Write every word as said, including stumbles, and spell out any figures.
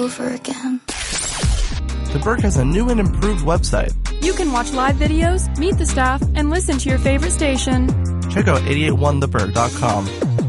over again. The Berg has a new and improved website. You can watch live videos, meet the staff, and listen to your favorite station. Check out eight eight one the berg dot com.